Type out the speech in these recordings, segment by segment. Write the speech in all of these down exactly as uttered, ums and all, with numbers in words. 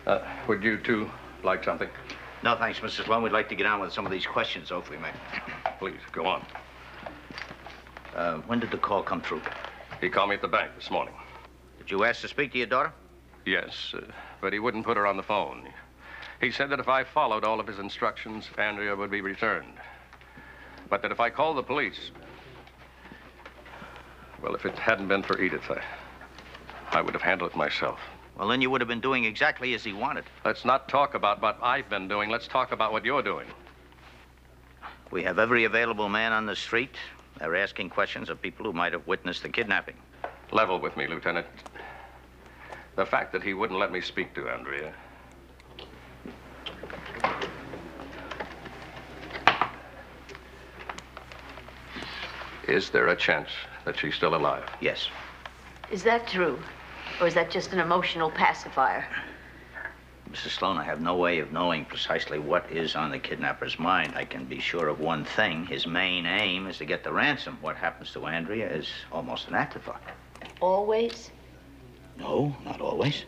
Uh, would you two like something? No, thanks, Mister Sloan. We'd like to get on with some of these questions, if we may. Please, go on. Uh, when did the call come through? He called me at the bank this morning. Did you ask to speak to your daughter? Yes, uh, but he wouldn't put her on the phone. He said that if I followed all of his instructions, Andrea would be returned. But that if I called the police... Well, if it hadn't been for Edith, I, I would have handled it myself. Well, then you would have been doing exactly as he wanted. Let's not talk about what I've been doing. Let's talk about what you're doing. We have every available man on the street. They're asking questions of people who might have witnessed the kidnapping. Level with me, Lieutenant. The fact that he wouldn't let me speak to Andrea... Is there a chance that she's still alive? Yes. Is that true? Or is that just an emotional pacifier? Missus Sloan, I have no way of knowing precisely what is on the kidnapper's mind. I can be sure of one thing. His main aim is to get the ransom. What happens to Andrea is almost an afterthought. Always? No, not always.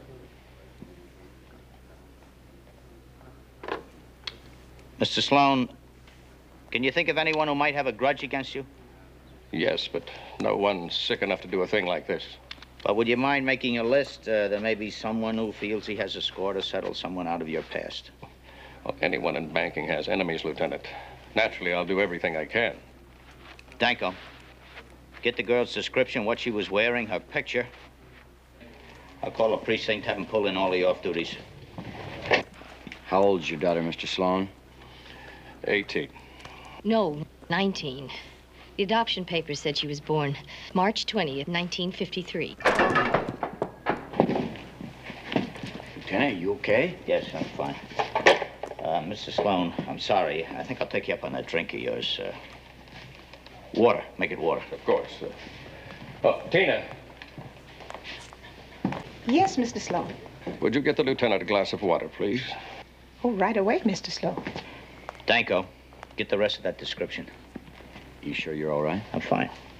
Mister Sloan, can you think of anyone who might have a grudge against you? Yes, but no one's sick enough to do a thing like this. But would you mind making a list? Uh, there may be someone who feels he has a score to settle someone out of your past. Well, anyone in banking has enemies, Lieutenant. Naturally, I'll do everything I can. Danko, get the girl's description, what she was wearing, her picture. I'll call the precinct, have them pull in all the off-duties. How old's your daughter, Mister Sloan? eighteen. No, nineteen. The adoption papers said she was born March twentieth, nineteen fifty-three. Lieutenant, you okay? Yes, I'm fine. Uh, Mister Sloan, I'm sorry. I think I'll take you up on that drink of yours. Uh, water. Make it water. Of course. Uh, oh, Tina. Yes, Mister Sloan. Would you get the lieutenant a glass of water, please? Oh, right away, Mister Sloan. Danko, get the rest of that description. You sure you're all right? I'm fine.